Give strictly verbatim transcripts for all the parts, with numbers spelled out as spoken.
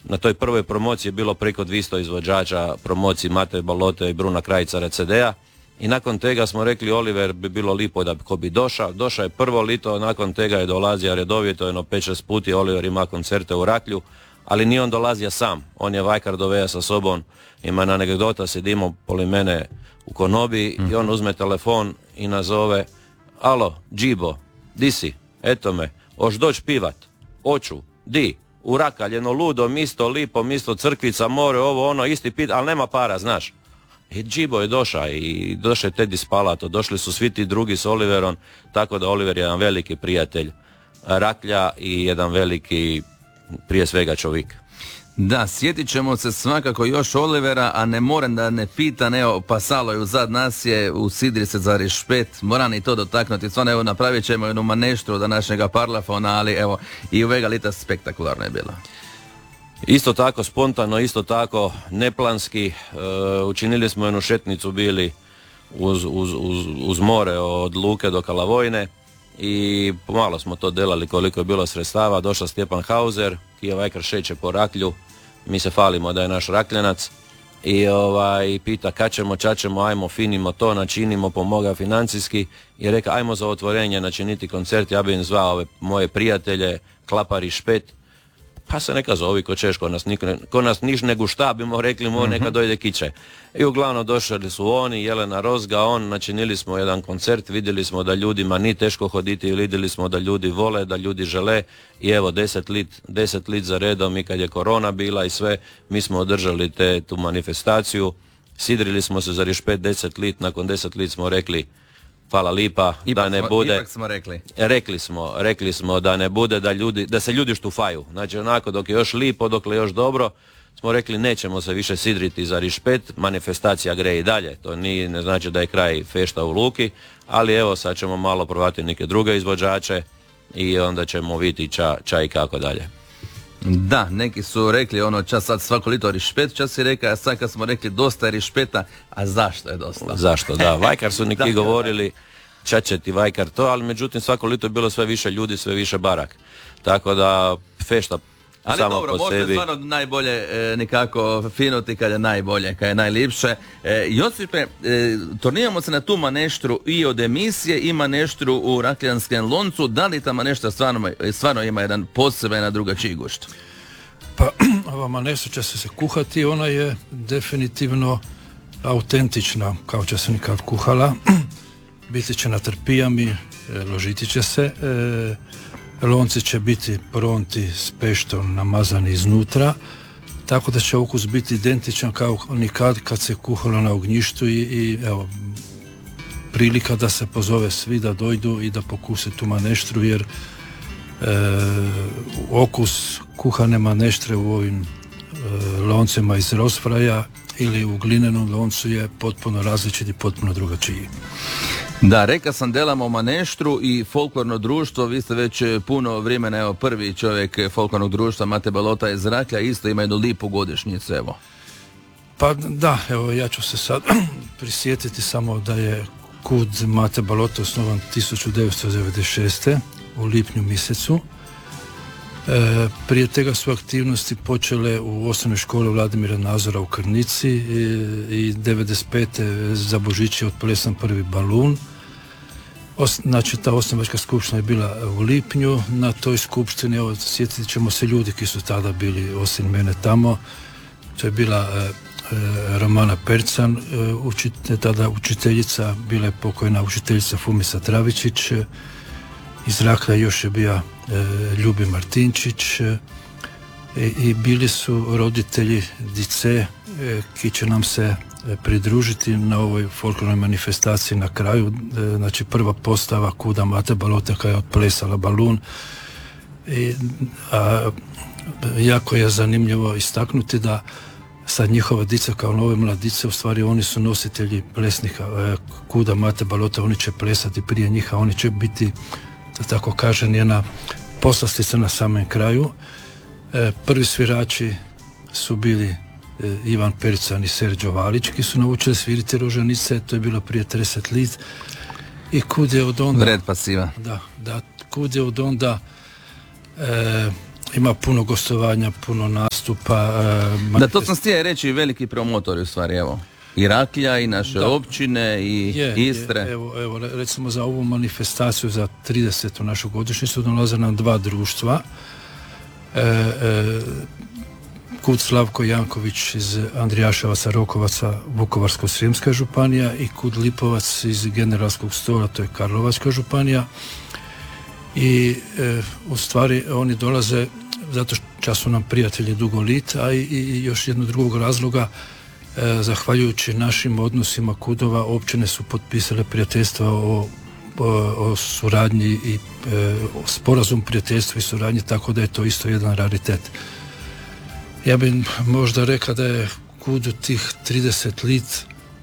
na toj prvoj promociji je bilo preko dvjesto izvođača promociji Mate Balote i Bruna Krajicara C D-a. I nakon tega smo rekli Oliver bi bilo lipo da ko bi došao. Došao je prvo lito, nakon tega je dolazio redovito, jedno pet šest puti Oliver ima koncerte u Raklju, ali nije on dolazio sam. On je Vajkar doveja sa sobom, ima na anegdota, sedimo poli mene u konobi mm. i on uzme telefon i nazove: alo, Džibo, di si? Eto me, oš doć pivat? Oću, di? U Rakalj, jedno ludo, misto, lipo, misto, crkvica, more, ovo, ono, isti pit, ali nema para, znaš. I Džibo je došao i došao je Teddy Spalato, došli su svi ti drugi s Oliverom, tako da Oliver je jedan veliki prijatelj Raklja i jedan veliki, prije svega, čovjek. Da, sjetit ćemo se svakako još Olivera, a ne moram da ne pitan, evo, Pasalo je uzad nas je, usidri se za rišpet, moram i to dotaknuti, stvarno, evo, napravit ćemo jednu maneštru od današnjega parlafona, ali evo, i u Vega Lita spektakularno je bilo. Isto tako spontano, isto tako neplanski, e, učinili smo jednu šetnicu bili uz, uz, uz, uz more od Luke do Kalavojne i pomalo smo to delali koliko je bilo sredstava. Došao Stjepan Hauser, ki je Vajkar šeće po Raklju, mi se falimo da je naš Rakljanac i ovaj, pita kad ćemo, ča ćemo, ajmo, finimo to, načinimo, pomoga financijski i reka ajmo za otvorenje načiniti koncert, ja bi im zvao ove moje prijatelje, Klapari Špet. Pa se neka zovi ko češ, ko nas, nikne, ko nas niš nego šta bimo rekli mu, neka dojde kiće. I uglavnom došli su oni, Jelena Rozga, on, načinili smo jedan koncert, vidjeli smo da ljudima ni teško hoditi i vidjeli smo da ljudi vole, da ljudi žele i evo deset lit, deset lit za redom i kad je korona bila i sve, mi smo održali te, tu manifestaciju, sidrili smo se za rišpet deset lit, nakon deset lit smo rekli hvala lipa, ipak da ne smo, bude. Ipak smo rekli. Rekli smo, rekli smo da ne bude da ljudi, da se ljudi štufaju. Znači onako dok je još lipo, dok je još dobro, smo rekli nećemo se više sidriti za rišpet, manifestacija gre i dalje. To nije, ne znači da je kraj fešta u Luki, ali evo sad ćemo malo provati neke druge izvođače i onda ćemo vidjeti ča, ča i kako dalje. Da, neki su rekli ono čas sad svako lito rišpet, čas si rekao, a sad kad smo rekli dosta je rišpeta, a zašto je dosta? Zašto, da, Vajkar su neki govorili ča će ti Vajkar to, ali međutim svako lito je bilo sve više ljudi, sve više barak. Tako da fešta ali samo dobro, po sebi. Ali dobro, stvarno najbolje e, nekako finuti kad je najbolje, kad je najljepše. E, Josipe, e, torniramo se na tu maneštru i od emisije, ima maneštru u Rakljanskem loncu, da li ta maneštra stvarno, stvarno ima jedan poseban drugačiji gušt? Pa, ova maneštra će se kuhati, ona je definitivno autentična, kao će se nikad kuhala. Biti će na trpijami, ložiti će se, e, lonci će biti pronti s peštom namazani iznutra, tako da će okus biti identičan kao nikad kad se kuhalo na ognjištu i, i evo, prilika da se pozove svi da dojdu i da pokuse tu maneštru, jer e, okus kuhane maneštre u ovim e, loncima iz Rosfraja ili u glinenom loncu je potpuno različit i potpuno drugačiji. Da, reka sam delamo maneštru i folklorno društvo, vi ste već puno vremena, evo prvi čovjek folklornog društva Mate Balota iz Raklja, isto ima jednu lipu godišnjicu, evo. Pa da, evo ja ću se sad prisjetiti samo da je Kud Mate Balota osnovan tisuću devetsto devedeset šeste. u lipnju mjesecu. E, prije tega su aktivnosti počele u osnovnoj školi Vladimira Nazora u Krnici i, i devedeset pete za Božić je otplesan prvi balun. Os, znači ta osnovačka skupština je bila u lipnju. Na toj skupštini, evo, sjetit ćemo se ljudi koji su tada bili osim mene tamo. To je bila e, e, Romana Percan, e, učit, tada učiteljica, bila je pokojna učiteljica Fumisa Travičić, e, iz Raklja još je bio e, Ljubi Martinčić e, i bili su roditelji dice e, ki će nam se e, pridružiti na ovoj folklornoj manifestaciji na kraju. E, znači prva postava Kuda Mate Balota koja je otplesala balun. I, a, jako je zanimljivo istaknuti da sad njihova dica kao nove mladice, u stvari oni su nositelji plesnika e, Kuda Mate Balota, oni će plesati prije njih, a oni će biti, da tako kažem, jedna poslastica na samom kraju. E, prvi svirači su bili e, Ivan Percan i Serđo Valić, ki su naučili sviriti rožanice, to je bilo prije trideset let. I kud je od onda... Vred pasiva. Da, da, kud je od onda e, ima puno gostovanja, puno nastupa, nastupa. Uh, da, to sam htio reći, veliki promotori u stvari, evo. I Raklja, i naše da. općine, i je, Istre. Je, evo, evo, recimo za ovu manifestaciju, za tridesetu našu godišnjicu, dolaze nam dva društva. E, e, Kud Slavko Janković iz Andrijaševaca, Rokovaca, Vukovarsko-srijemska županija, i Kud Lipovac iz Generalskog Stola, to je Karlovačka županija. I e, u stvari oni dolaze zato što su nam prijatelji dugo lit, a i, i još jednog drugog razloga, e, zahvaljujući našim odnosima Kudova, općine su potpisale prijateljstva o, o, o suradnji i e, o sporazum prijateljstva i suradnji, tako da je to isto jedan raritet. Ja bih možda rekao da je Kudu tih trideset lit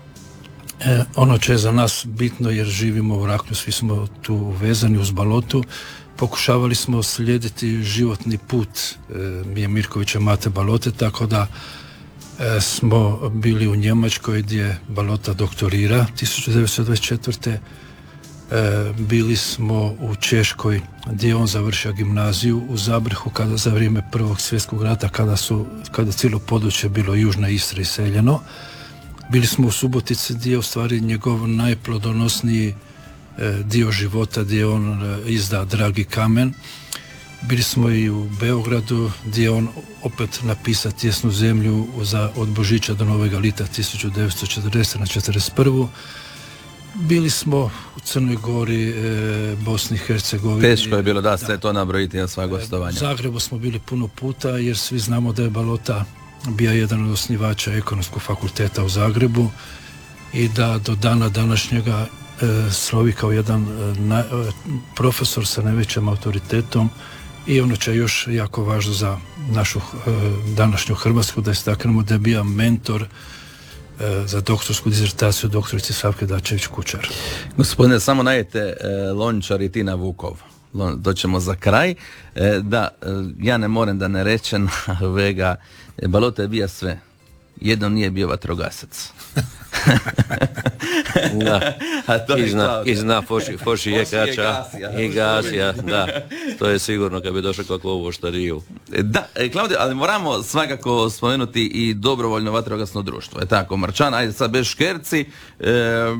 E, ono će je za nas bitno jer živimo u Raklju, svi smo tu vezani uz Balotu. Pokušavali smo slijediti životni put e, Mije Mirkovića, Mate Balote, tako da e, smo bili u Njemačkoj gdje Balota doktorira tisuću devetsto dvadeset četvrte. E, bili smo u Češkoj gdje je on završio gimnaziju, u Zabrehu kada za vrijeme Prvog svjetskog rata, kada su kada cijelo područje bilo Južna Istra iseljeno. Bili smo u Subotici gdje je u stvari njegov najplodonosniji e, dio života, gdje on e, izda Dragi kamen. Bili smo i u Beogradu gdje je on opet napisao Tjesnu zemlju za od Božića do Novega lita tisuću devetsto četrdeset na četrdeset prvu. Bili smo u Crnoj Gori, e, Bosni i Hercegovini. Teško je bilo da sve to nabrojiti na sva gostovanja. U Zagrebu smo bili puno puta jer svi znamo da je Balota bio jedan od osnivača Ekonomskog fakulteta u Zagrebu i da do dana današnjega e, slovi kao jedan e, na, e, profesor sa najvećim autoritetom, i ono će još jako važno za našu e, današnju Hrvatsku da istaknemo da je bio mentor e, za doktorsku dizertaciju doktorici Savke Dačević-Kučar. Gospodine, samo najete e, Lončar i Tina Vukov. Doćemo za kraj. E, da, e, ja ne moram da ne rečem, vega, Balota je bio sve. Jednom nije bio vatrogasac. Da, i zna, i zna Foši, Foši je kača i gasija, da, to je sigurno kad bi došao kako ovo štariju. Da, Klaudio, ali moramo svakako spomenuti i dobrovoljno vatrogasno društvo, je tako, Marčan, ajde sad bez škerci, e,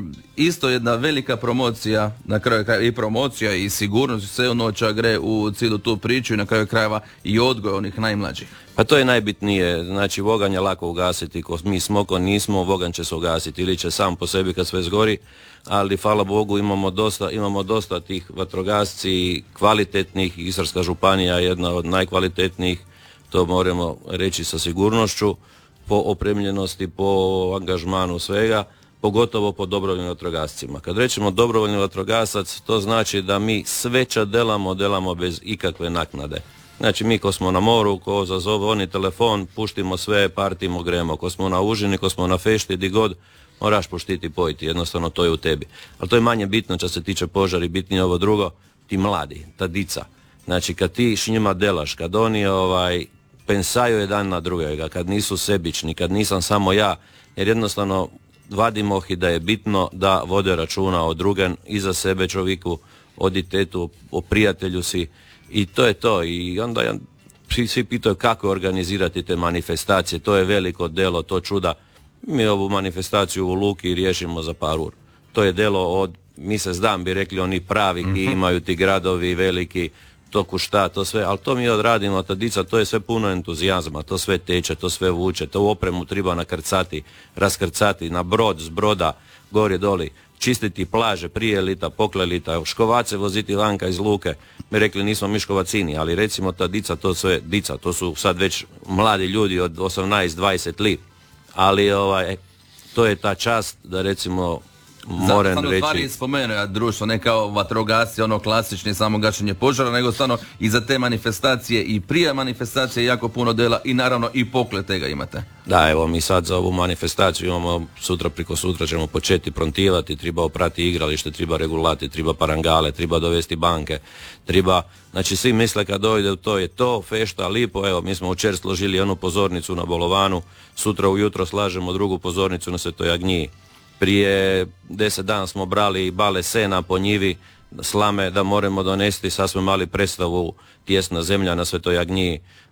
isto jedna velika promocija, na kraju krajeva i promocija i sigurnost, sve ono čak gre u cijelu tu priču i na kraju krajeva i odgoj onih najmlađih. Pa to je najbitnije, znači vogan je lako ugasiti, ko mi smoko nismo, vogan će se ugasiti ili će sam po sebi kad sve zgori, ali hvala Bogu imamo dosta, imamo dosta tih vatrogasci kvalitetnih, Istarska županija je jedna od najkvalitetnijih, to moramo reći sa sigurnošću, po opremljenosti, po angažmanu svega, pogotovo po dobrovoljnim vatrogascima. Kad rećemo dobrovoljni vatrogasac, to znači da mi sve čo delamo, delamo bez ikakve naknade. Znači mi ko smo na moru, ko zazove oni telefon, puštimo sve, partimo, gremo. Ko smo na užini, ko smo na fešti, di god, moraš puštiti pojiti, jednostavno to je u tebi. Ali to je manje bitno što se tiče požari, bitnije ovo drugo, ti mladi, ta dica. Znači kad ti s njima delaš, kad oni ovaj, pensaju jedan na drugega, kad nisu sebični, kad nisam samo ja, jer jednostavno vadimo ih da je bitno da vode računa o drugem, i za sebe čovjeku, o ditetu, o prijatelju si, i to je to. I onda ja, svi, svi pitaju kako organizirati te manifestacije, to je veliko delo, to čuda. Mi ovu manifestaciju u Luki riješimo za par ur. To je delo od mjesec dan, bi rekli oni pravi, ki mm-hmm. imaju ti gradovi veliki, to kušta, to sve, ali to mi odradimo, ta dica, to je sve puno entuzijazma, to sve teče, to sve vuče, to u opremu treba nakrcati, raskrcati, na brod, s broda, gori doli, čistiti plaže, prije lita, pokle lita, škovace voziti vanka iz luke. Mi rekli nismo mi škovacini, ali recimo ta dica, to sve, dica, to su sad već mladi ljudi od osamnaest dvadeset li, ali ovaj, to je ta čast da recimo moram reći. Stvarno stvari spomenuo društvo, ne kao vatrogasci, ono klasični samo gašenje požara, nego stvarno i za te manifestacije i prije manifestacije jako puno dela i naravno i poklete ga imate. Da, evo mi sad za ovu manifestaciju imamo sutra, priko sutra ćemo početi prontivati, treba oprati igralište, treba regulati, treba parangale, treba dovesti banke, treba, znači svi misle kad dojde u to je to, fešta, lipo, evo mi smo učer složili jednu pozornicu na Bolovanu, sutra ujutro slažemo drugu pozornicu na Svetoj Agniji. Prije deset dana smo brali bale sena po njivi, slame da moramo donesti, sad smo imali predstavu Tjesna zemlja na Svetoj Agniji.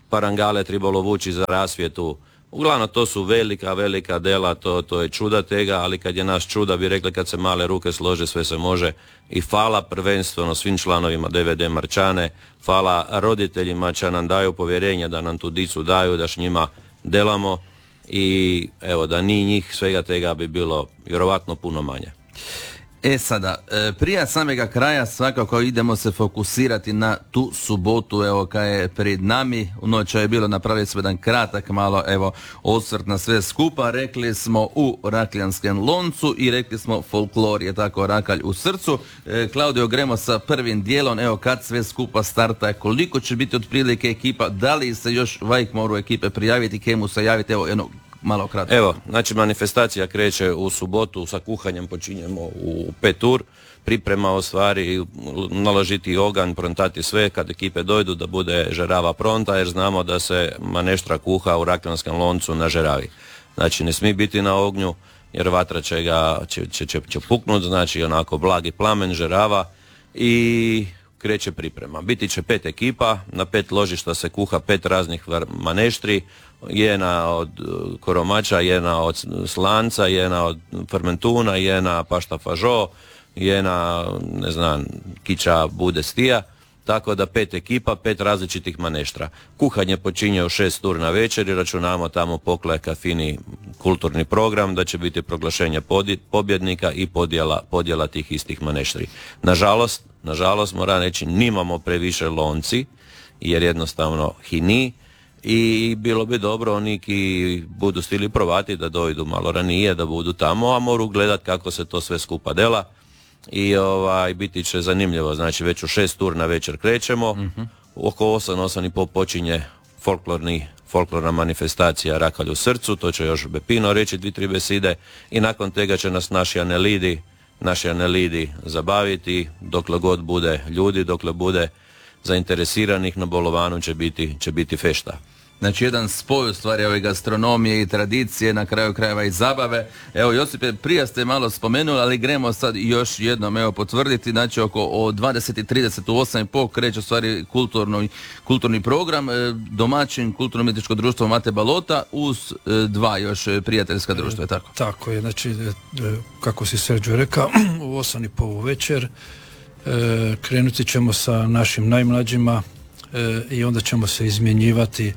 parangale trebalo vući za rasvjetu. Uglavnom to su velika, velika dela, to, to je čuda tega, ali kad je naš čuda, bi rekli kad se male ruke slože, sve se može. I hvala prvenstveno svim članovima D V D Marčane, hvala roditeljima će nam daju povjerenje da nam tu dicu daju, da s njima delamo i evo da ni njih svega tega bi bilo vjerovatno puno manje. E sada, prije samega kraja svakako idemo se fokusirati na tu subotu, evo kad je pred nami, u noći je bilo napraviti smo jedan kratak malo, evo, osvrt na sve skupa, rekli smo u Rakljanskem loncu i rekli smo folklor je tako Rakalj u srcu. E, Klaudio, gremo sa prvim dijelom, evo kad sve skupa starta, koliko će biti otprilike ekipa, da li se još vajk moru ekipe prijaviti, kemu se javiti, evo jedno malo kratko. Evo, znači manifestacija kreće u subotu, sa kuhanjem počinjemo u pet ur, priprema o stvari, naložiti oganj, prontati sve kad ekipe dojdu da bude žerava pronta, jer znamo da se maneštra kuha u Rakljanskem loncu na žeravi. Znači ne smije biti na ognju, jer vatra će ga, će, će, će, će puknut, znači onako blagi plamen, žerava i kreće priprema. Biti će pet ekipa, na pet ložišta se kuha pet raznih maneštri, jedna od koromača, jedna od slanca, jedna od fermentuna, jedna pašta fažo, jedna, ne znam, kiča bude stija, tako da pet ekipa, pet različitih maneštra. Kuhanje počinje u šest ur na večer i računamo tamo pokleka fini kulturni program, da će biti proglašenje pobjednika i podjela, podjela tih istih maneštri. Nažalost, nažalost moram reći, nimamo previše lonci, jer jednostavno hini, i bilo bi dobro oni ki budu stili provati da dojdu malo ranije, da budu tamo, a moru gledat kako se to sve skupa dela i ovaj, biti će zanimljivo. Znači već u šest ur na večer krećemo, mm-hmm. oko osam, osam i pol počinje folklorni, folklorna manifestacija Rakalj u srcu, to će još Bepino reći dvi, tri beside i nakon tega će nas naši anelidi, naši anelidi zabaviti, dokle god bude ljudi, dokle bude zainteresiranih na bolovanu će biti, će biti fešta. Znači jedan spoj u stvari ove gastronomije i tradicije, na kraju krajeva i zabave. Evo Josipe, prije ste malo spomenuli, ali gremo sad još jednom evo potvrditi, znači oko od dvadeset trideset u osam i pol kreće u stvari kulturni, kulturni program, domaćin kulturno-umjetničko društvo Mate Balota uz dva još prijateljska društva, je tako? Tako je, znači kako si Sergio rekao, u osam i pol večer e, krenuti ćemo sa našim najmlađima e, i onda ćemo se izmjenjivati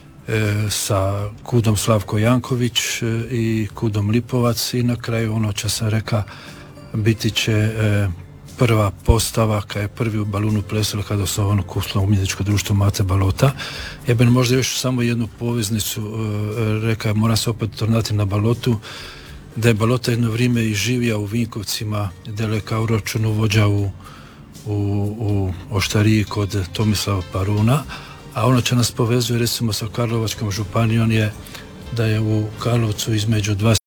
sa Kudom Slavko Janković i Kudom Lipovac i na kraju ono što sam rekao biti će e, prva postava kad je prvi u balunu plesalo kada je osnovano kulturno-umjetničko društvo Mate Balota. Ja bih možda još samo jednu poveznicu e, rekao, moram se opet tornati na Balotu, da je Balota jedno vrijeme i živija u Vinkovcima, da je kao ročunu vođa u, u, u Oštariji kod Tomislava Paruna. A ono što nas povezuje recimo sa Karlovačkom županijom je da je u Karlovcu između dva